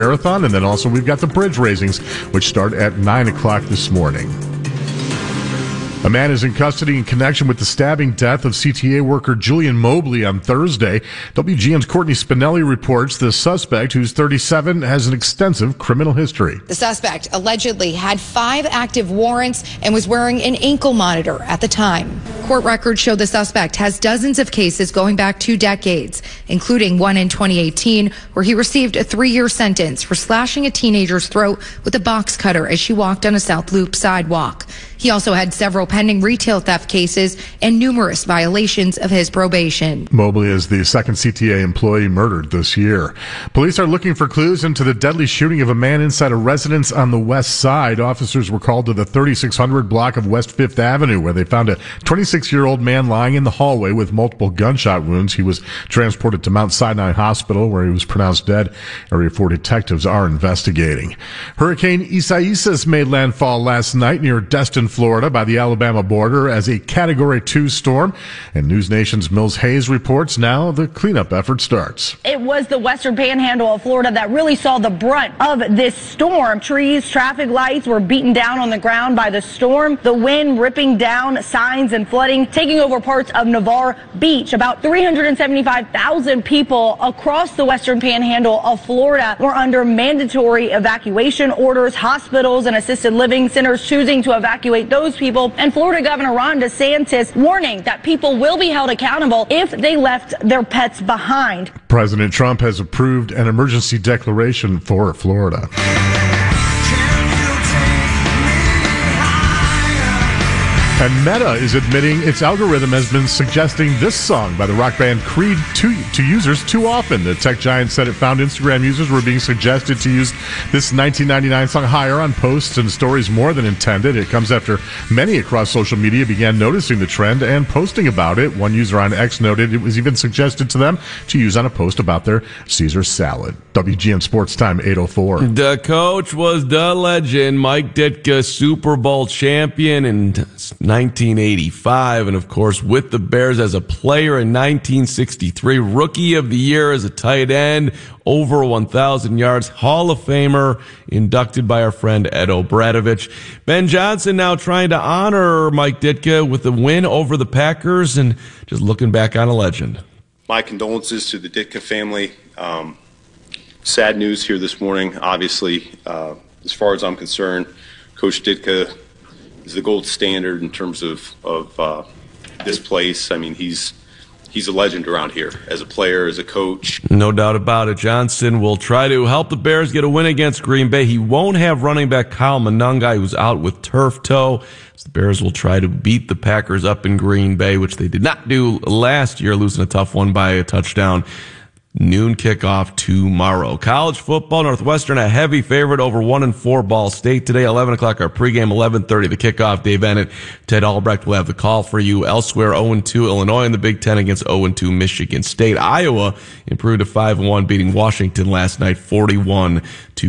Marathon, and then also we've got the bridge raisings, which start at 9 o'clock this morning. A man is in custody in connection with the stabbing death of CTA worker Julian Mobley on Thursday. WGN's Courtney Spinelli reports the suspect, who's 37, has an extensive criminal history. The suspect allegedly had 5 active warrants and was wearing an ankle monitor at the time. Court records show the suspect has dozens of cases going back 2 decades, including one in 2018 where he received a 3-year sentence for slashing a teenager's throat with a box cutter as she walked on a South Loop sidewalk. He also had several pending retail theft cases and numerous violations of his probation. Mobley is the second CTA employee murdered this year. Police are looking for clues into the deadly shooting of a man inside a residence on the west side. Officers were called to the 3600 block of West 5th Avenue, where they found a 26-year-old man lying in the hallway with multiple gunshot wounds. He was transported to Mount Sinai Hospital, where he was pronounced dead. Area 4 detectives are investigating. Hurricane Isaias made landfall last night near Destin, Florida, by the Alabama border as a Category 2 storm. And News Nation's Mills Hayes reports now the cleanup effort starts. It was the western panhandle of Florida that really saw the brunt of this storm. Trees, traffic lights were beaten down on the ground by the storm. The wind ripping down signs and flooding, taking over parts of Navarre Beach. About 375,000 people across the western panhandle of Florida were under mandatory evacuation orders. Hospitals and assisted living centers choosing to evacuate those people. And Florida Governor Ron DeSantis warning that people will be held accountable if they left their pets behind. President Trump has approved an emergency declaration for Florida. And Meta is admitting its algorithm has been suggesting this song by the rock band Creed to users too often. The tech giant said it found Instagram users were being suggested to use this 1999 song higher on posts and stories more than intended. It comes after many across social media began noticing the trend and posting about it. One user on X noted it was even suggested to them to use on a post about their Caesar salad. WGN Sports Time 8:04. The coach was the legend, Mike Ditka, Super Bowl champion in 1985, and of course with the Bears as a player in 1963, Rookie of the Year as a tight end, over 1,000 yards, Hall of Famer, inducted by our friend Ed O'Bradovich. Ben Johnson now trying to honor Mike Ditka with a win over the Packers and just looking back on a legend. My condolences to the Ditka family. Sad news here this morning. Obviously, as far as I'm concerned, Coach Ditka is the gold standard in terms of this place. I mean, he's a legend around here as a player, as a coach. No doubt about it. Johnson will try to help the Bears get a win against Green Bay. He won't have running back Kyle Monangai, who's out with turf toe. So the Bears will try to beat the Packers up in Green Bay, which they did not do last year, losing a tough one by a touchdown. Noon kickoff tomorrow. College football, Northwestern a heavy favorite over 1-4 Ball State today. 11 o'clock our pregame, 11:30 the kickoff. Dave Bennett, Ted Albrecht will have the call for you. Elsewhere, 0-2 Illinois in the Big Ten against 0-2 Michigan State. Iowa improved to 5-1, beating Washington last night 41-24.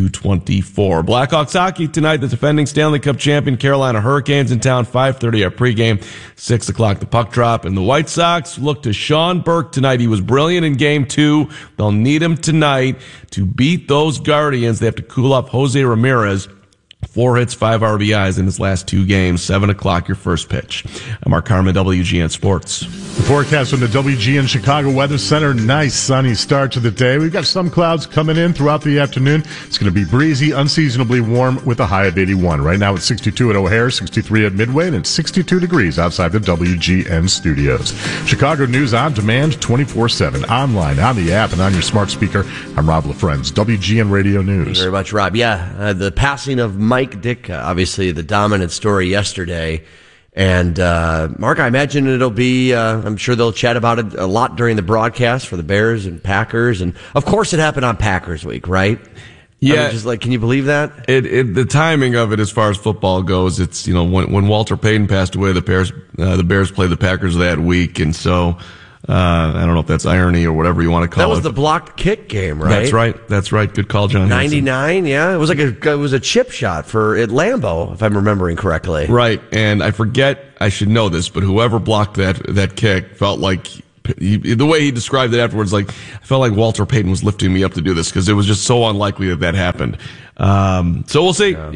Blackhawks hockey tonight. The defending Stanley Cup champion Carolina Hurricanes in town. 5:30 our pregame, 6 o'clock the puck drop. And the White Sox look to Sean Burke tonight. He was brilliant in Game 2. They'll need him tonight to beat those Guardians. They have to cool off Jose Ramirez. 4 hits, 5 RBIs in his last 2 games. 7 o'clock, your first pitch. I'm Mark Harmon, WGN Sports. The forecast from the WGN Chicago Weather Center. Nice sunny start to the day. We've got some clouds coming in throughout the afternoon. It's going to be breezy, unseasonably warm with a high of 81. Right now it's 62 at O'Hare, 63 at Midway, and it's 62 degrees outside the WGN studios. Chicago News on demand 24/7, online, on the app, and on your smart speaker. I'm Rob LaFrenz, WGN Radio News. Thank you very much, Rob. Yeah, the passing of Mike Ditka, obviously the dominant story yesterday. And, Mark, I imagine it'll be, I'm sure they'll chat about it a lot during the broadcast for the Bears and Packers. And, of course, it happened on Packers week, right? Yeah. I mean, just like, can you believe that? The timing of it as far as football goes, it's, when Walter Payton passed away, the Bears played the Packers that week. And so, I don't know if that's irony or whatever you want to call it. That was the blocked kick game, right? That's right. Good call, John. 99, yeah. It was a chip shot at Lambeau, if I'm remembering correctly. Right. And I forget, I should know this, but whoever blocked that kick felt like the way he described it afterwards, like, I felt like Walter Payton was lifting me up to do this because it was just so unlikely that happened. So we'll see, the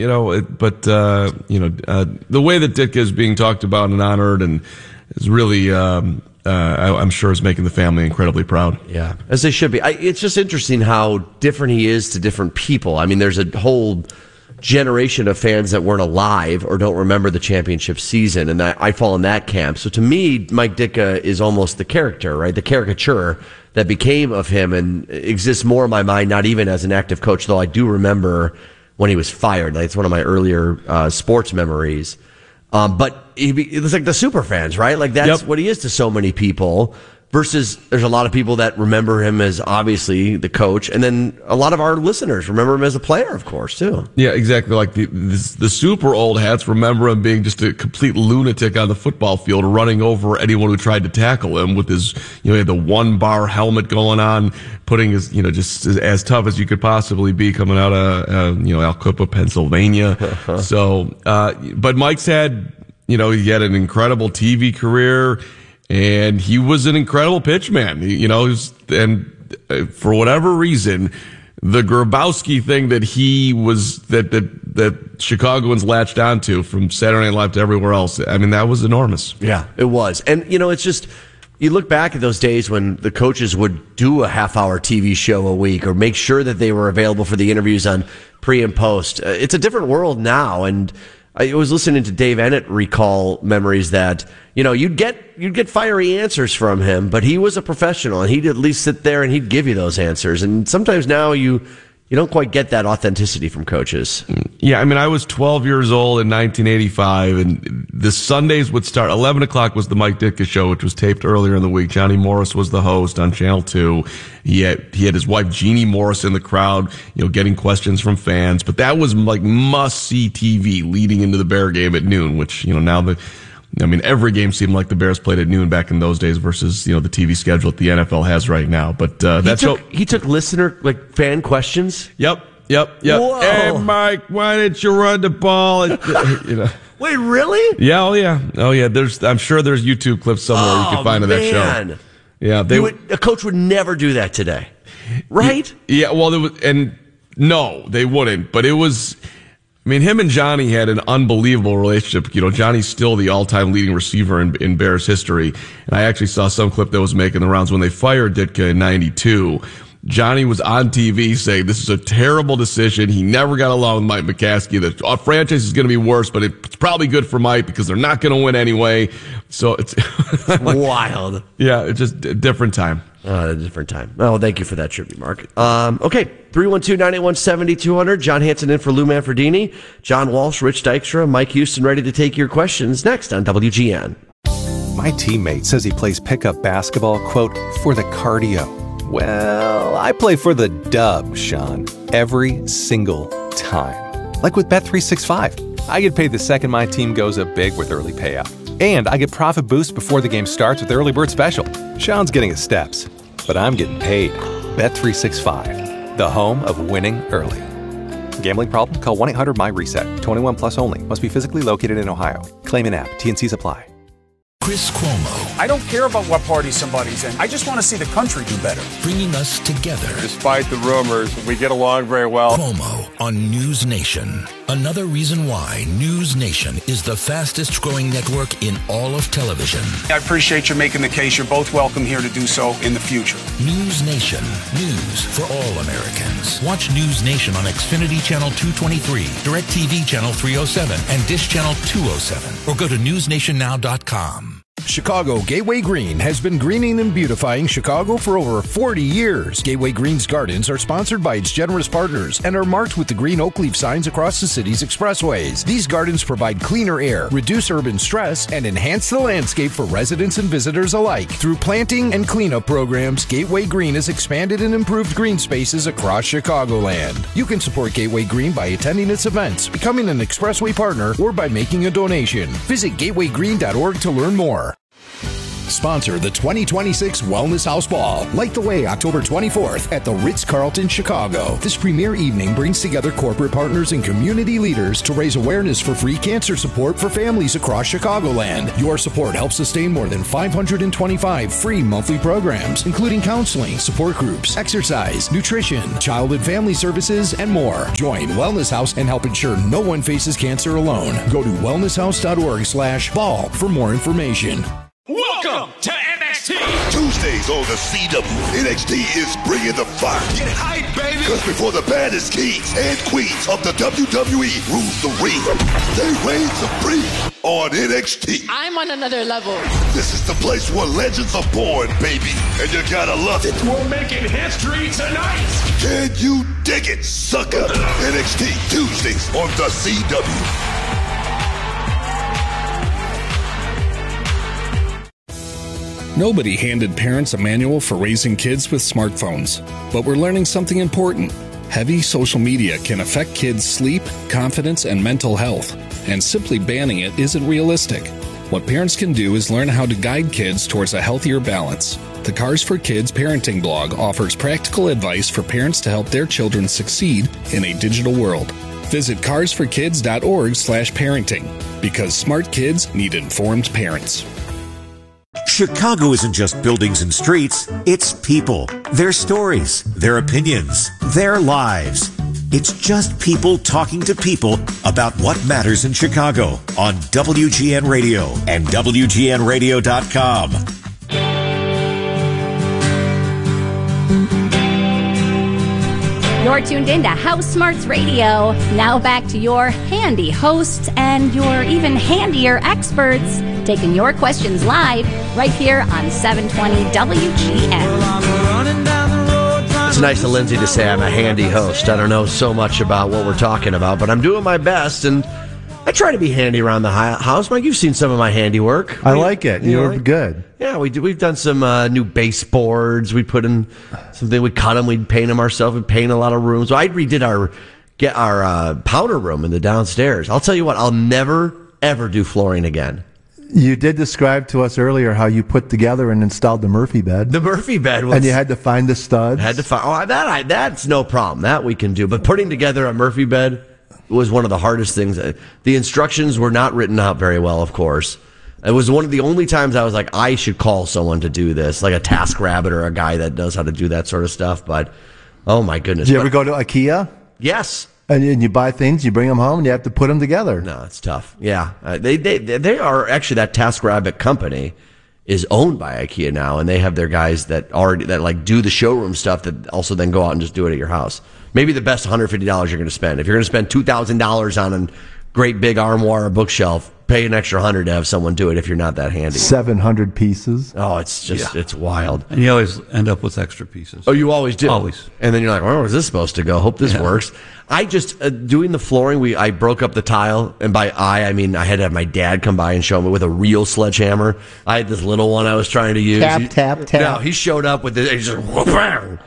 way that Ditka is being talked about and honored and is really, I'm sure is making the family incredibly proud. Yeah, as they should be. It's just interesting how different he is to different people. I mean, there's a whole generation of fans that weren't alive or don't remember the championship season, and I fall in that camp. So to me, Mike Ditka is almost the character, right? The caricature that became of him and exists more in my mind, not even as an active coach, though I do remember when he was fired. Like, it's one of my earlier sports memories. But it was like the super fans, right? Like, that's what he is to so many people. Versus there's a lot of people that remember him as obviously the coach, and then a lot of our listeners remember him as a player, of course, too. Yeah, exactly. Like the super old hats remember him being just a complete lunatic on the football field, running over anyone who tried to tackle him with his, he had the 1-bar helmet going on, putting his, just as tough as you could possibly be coming out of, Alcopa, Pennsylvania. So, but Mike's had, he had an incredible TV career. And he was an incredible pitchman, and for whatever reason, the Grabowski thing that he was, that Chicagoans latched onto from Saturday Night Live to everywhere else, I mean, that was enormous. Yeah, it was. And, it's just, you look back at those days when the coaches would do a half-hour TV show a week or make sure that they were available for the interviews on pre and post. It's a different world now, and I was listening to Dave Ennett recall memories that, you'd get fiery answers from him, but he was a professional and he'd at least sit there and he'd give you those answers. And sometimes now you don't quite get that authenticity from coaches. Yeah, I mean, I was 12 years old in 1985, and the Sundays would start. 11 o'clock was the Mike Ditka show, which was taped earlier in the week. Johnny Morris was the host on Channel 2. He had his wife Jeannie Morris in the crowd, getting questions from fans. But that was like must-see TV leading into the Bear game at noon, which, now every game seemed like the Bears played at noon back in those days versus, the TV schedule that the NFL has right now. But he took listener, fan questions? Yep. Whoa. Hey, Mike, why didn't you run the ball? Wait, really? Yeah, oh yeah. I'm sure there's YouTube clips somewhere you can find of that show. Yeah, a coach would never do that today, right? Yeah, well, no, they wouldn't. But it was, him and Johnny had an unbelievable relationship. Johnny's still the all-time leading receiver in Bears history. And I actually saw some clip that was making the rounds when they fired Ditka in 92. Johnny was on TV saying this is a terrible decision. He never got along with Mike McCaskey. The franchise is going to be worse, but it's probably good for Mike because they're not going to win anyway. So it's wild. Yeah, it's just a different time. A different time. Oh, thank you for that tribute, Mark. Okay, 312-981-7200. John Hanson in for Lou Manfredini. John Walsh, Rich Dykstra, Mike Houston ready to take your questions next on WGN. My teammate says he plays pickup basketball, quote, for the cardio. Well, I play for the dub, Sean, every single time. Like with Bet365. I get paid the second my team goes up big with early payout. And I get profit boost before the game starts with Early Bird Special. Sean's getting his steps, but I'm getting paid. Bet365, the home of winning early. Gambling problem? Call 1-800-MY-RESET. 21 plus only. Must be physically located in Ohio. Claim in app. T&Cs apply. Chris Cuomo. I don't care about what party somebody's in. I just want to see the country do better. Bringing us together. Despite the rumors, we get along very well. Cuomo on News Nation. Another reason why News Nation is the fastest growing network in all of television. I appreciate you making the case. You're both welcome here to do so in the future. News Nation. News for all Americans. Watch News Nation on Xfinity Channel 223, DirecTV Channel 307, and Dish Channel 207. Or go to newsnationnow.com. Chicago Gateway Green has been greening and beautifying Chicago for over 40 years. Gateway Green's gardens are sponsored by its generous partners and are marked with the green oak leaf signs across the city's expressways. These gardens provide cleaner air, reduce urban stress, and enhance the landscape for residents and visitors alike. Through planting and cleanup programs, Gateway Green has expanded and improved green spaces across Chicagoland. You can support Gateway Green by attending its events, becoming an expressway partner, or by making a donation. Visit gatewaygreen.org to learn more. sponsor the 2026 Wellness House Ball. Light the way October 24th at the Ritz-Carlton, Chicago. This premier evening brings together corporate partners and community leaders to raise awareness for free cancer support for families across Chicagoland. Your support helps sustain more than 525 free monthly programs, including counseling, support groups, exercise, nutrition, child and family services, and more. Join Wellness House and help ensure no one faces cancer alone. Go to wellnesshouse.org/ball for more information. Welcome to NXT. Tuesdays on the CW, NXT is bringing the fire. Get hype, baby. Because before the baddest kings and queens of the WWE rules the ring, they reign supreme on NXT. I'm on another level. This is the place where legends are born, baby. And you gotta love it. We're making history tonight. Can you dig it, sucker? NXT Tuesdays on the CW. Nobody handed parents a manual for raising kids with smartphones, but we're learning something important. Heavy social media can affect kids' sleep, confidence, and mental health, and simply banning it isn't realistic. What parents can do is learn how to guide kids towards a healthier balance. The Cars for Kids parenting blog offers practical advice for parents to help their children succeed in a digital world. Visit carsforkids.org/parenting, because smart kids need informed parents. Chicago isn't just buildings and streets, it's people, their stories, their opinions, their lives. It's just people talking to people about what matters in Chicago on WGN Radio and WGNradio.com. You're tuned in to House Smarts Radio. Now back to your handy hosts and your even handier experts taking your questions live right here on 720 WGN. It's nice of Lindsay to say I'm a handy host. I don't know so much about what we're talking about, but I'm doing my best, and I try to be handy around the house. Mike, you've seen some of my handiwork. I like it. You're good. Yeah, we've done some new baseboards. We put in something. We cut them. We'd paint them ourselves. We'd paint a lot of rooms. So I redid our powder room in the downstairs. I'll tell you what. I'll never ever do flooring again. You did describe to us earlier how you put together and installed the Murphy bed. The Murphy bed was, and you had to find the studs. That's no problem. That we can do. But putting together a Murphy bed was one of the hardest things. The instructions were not written out very well, of course. It was one of the only times I was like, I should call someone to do this, like a TaskRabbit or a guy that knows how to do that sort of stuff. But, oh my goodness. Did you ever go to IKEA? Yes. And you buy things, you bring them home, and you have to put them together. No, it's tough. Yeah. They are actually, that TaskRabbit company is owned by IKEA now, and they have their guys that do the showroom stuff that also then go out and just do it at your house. Maybe the best $150 you're going to spend. If you're going to spend $2,000 on a great big armoire or bookshelf, pay an extra $100 to have someone do it if you're not that handy. 700 pieces. Oh, it's just, It's wild. And you always end up with extra pieces. Oh, you always do? Always. And then you're like, where was this supposed to go? Hope this works. I just, doing the flooring, I broke up the tile, and by I mean I had to have my dad come by and show me with a real sledgehammer. I had this little one I was trying to use. Tap. No, he showed up with it, he's just, whoop,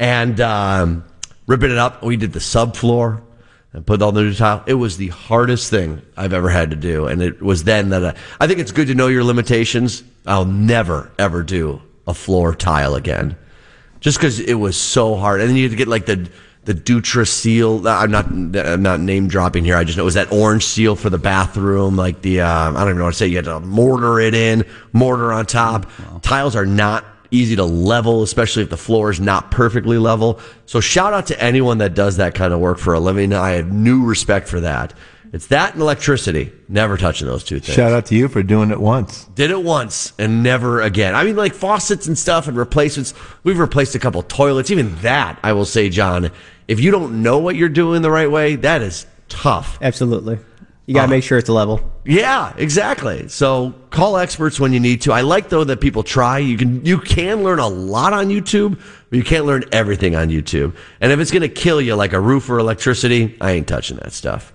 and ripping it up. We did the subfloor and put all the new tile. It was the hardest thing I've ever had to do, and it was then that I think it's good to know your limitations. I'll never, ever do a floor tile again, just because it was so hard. And then you had to get like the Dutra seal. I'm not name dropping here. I just know it was that orange seal for the bathroom, like the I don't even know what to say. You had to mortar it in, mortar on top. Wow. Tiles are not easy to level, especially if the floor is not perfectly level. So shout out to anyone that does that kind of work for a living. I have new respect for that. It's that and electricity. Never touching those two things. Shout out to you for doing it once. Did it once and never again. I mean, like faucets and stuff and replacements. We've replaced a couple toilets. Even that, I will say, John, if you don't know what you're doing the right way, that is tough. Absolutely. You got to make sure it's level. Yeah, exactly. So call experts when you need to. I like, though, that people try. You can learn a lot on YouTube, but you can't learn everything on YouTube. And if it's going to kill you like a roof or electricity, I ain't touching that stuff.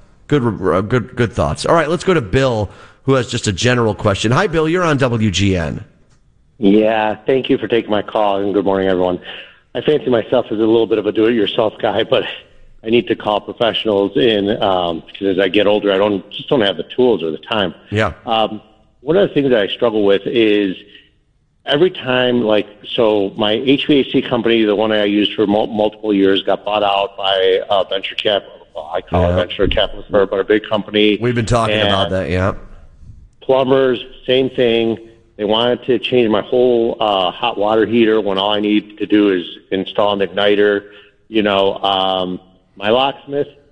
Good thoughts. All right, let's go to Bill, who has just a general question. Hi, Bill. You're on WGN. Yeah, thank you for taking my call, and good morning, everyone. I fancy myself as a little bit of a do-it-yourself guy, but I need to call professionals in because as I get older, I don't have the tools or the time. Yeah. One of the things that I struggle with is every time, so my HVAC company, the one I used for multiple years, got bought out by venture capital. Well, I call it venture capitalist firm, but a big company. We've been talking about that, yeah. Plumbers, same thing. They wanted to change my whole hot water heater when all I need to do is install an igniter. My locksmith,